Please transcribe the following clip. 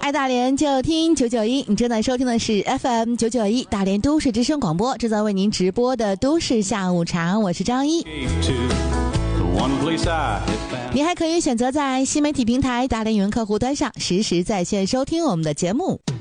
爱大连就听991，你正在收听的是 FM 991大连都市之声广播，正在为您直播的都市下午茶，我是张一。你还可以选择在新媒体平台大连语文客户端上实时在线收听我们的节目。